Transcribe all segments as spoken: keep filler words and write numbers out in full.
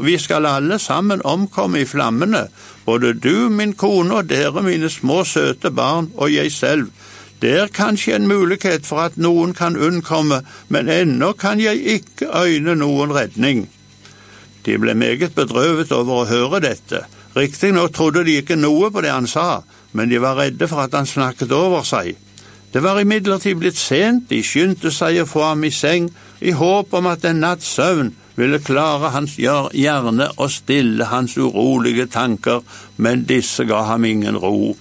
og vi skal alle sammen omkomme i flammene, både du, min kone, og dere, mine små søte barn, og jeg selv. Det er kanskje en mulighet for at noen kan unnkomme, men ennå kan jeg ikke øyne noen redning. De ble meget bedrøvet over å høre dette. Riktig nå trodde de ikke noe på det han sa, men de var redde for at han snakket over seg. Det var imidlertid blitt sent, de skyndte seg å få ham i seng, i håp om at en natts søvn ville klare hans hjerne og stille hans urolige tanker, men disse ga ham ingen ro.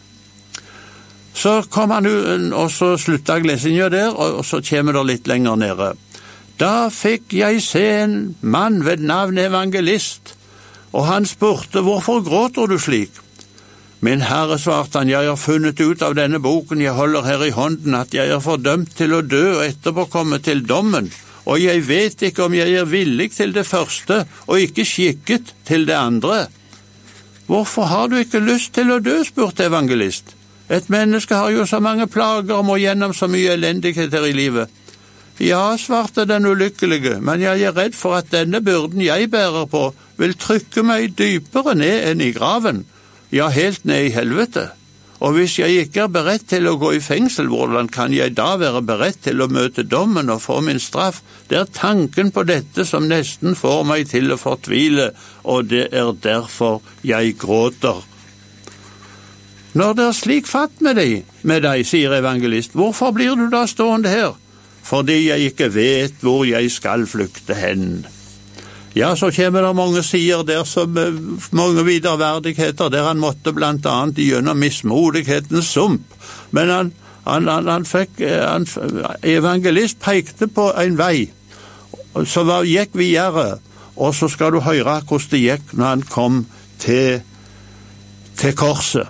Så kom han ut, og så sluttet lesinga der, og så kommer det litt lenger nede. Da fikk jeg se en mann ved navn Evangelist, og han spurte, hvorfor gråter du slik? Min herre, svarte han, jeg har funnet ut av denne boken jeg holder her i hånden, at jeg er fordømt til å dø og etterpå komme til dommen, og jeg vet ikke om jeg er villig til det første og ikke skikket til det andre. Hvorfor har du ikke lyst til å dø, spurte Evangelist. Et menneske har jo så mange plager og må gjennom så mye elendighet her i livet. Ja, svarte den ulykkelige, men jeg er redd for at denne byrden jeg bærer på vil trykke meg dypere ned enn i graven. Ja, helt ned i helvete. Og hvis jeg ikke er beredt til å gå i fengsel, hvordan kan jeg da være beredt til å møte dommen og få min straff? Det er tanken på dette som nesten får meg til å fortvile, og det er derfor jeg gråter. Når det er slik fatt med deg, med deg, sier Evangelist, hvorfor blir du da stående her? Fordi jeg ikke vet hvor jeg skal flykte hen. Ja, så kommer det mange sider der som mange viderverdigheter, der han måtte blant annet gjennom mismodighetens sump. Men han, han, han, han fikk, han, Evangelist pekte på en vei, så var, gikk videre, og så skal du høre hvordan det gikk når han kom til, til korset.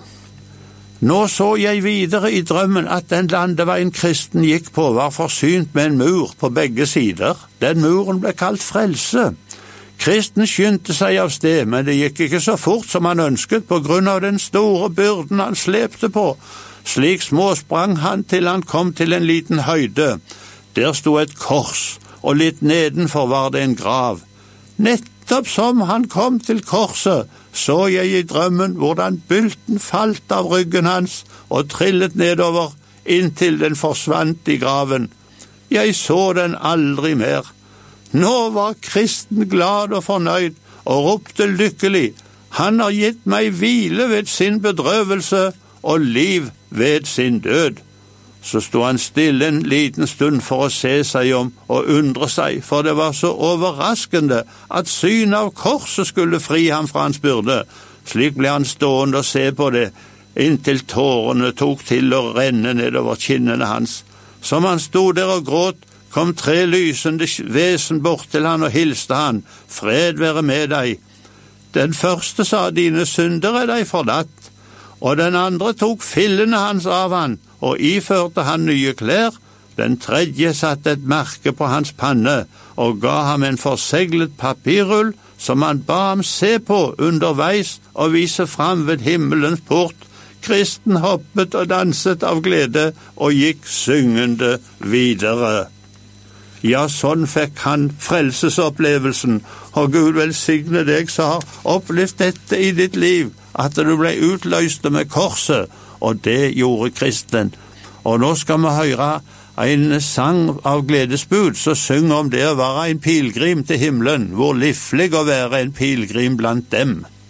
Nå så jeg videre i drømmen at den landeveien kristen gikk på var forsynt med en mur på begge sider. Den muren ble kalt frelse. Kristen skyndte seg av sted, men det gikk ikke så fort som han ønsket på grunn av den store byrden han slepte på. Slik småsprang han til han kom til en liten høyde. Der sto et kors, og litt nedenfor var det en grav. Nettopp som han kom til korset, så jeg i drømmen hvordan bylten falt av ryggen hans og trillet nedover inntil den forsvant i graven. Jeg så den aldri mer. Nå var kristen glad og fornøyd og ropte lykkelig. Han har gitt meg hvile ved sin bedrøvelse og liv ved sin død. Så sto han stille en liten stund for å se seg om og undre seg, for det var så overraskende at synet av korset skulle fri ham fra hans byrde. Slik ble han stående og se på det, inntil tårene tok til å renne nedover kinnene hans. Som han sto der og gråt, kom tre lysende vesen bort til han og hilste han. Fred være med deg. Den første sa, dine synder er deg forlatt. Og den andre tok fillene hans av han, og iførte han nye klær. Den tredje satte et merke på hans panne, og ga ham en forseglet papirrull, som han ba ham se på underveis og vise fram ved himmelens port. Kristen hoppet og danset av glede, og gikk syngende videre. Ja, sånn fikk han frelsesopplevelsen, og Gud velsigne deg som har opplevd dette i ditt liv, at du ble utløst med korset, og det gjorde kristen. Og nå skal vi høre en sang av gledesbud, så synger om det å være en pilgrim til himmelen, hvor livlig å være en pilgrim blant dem.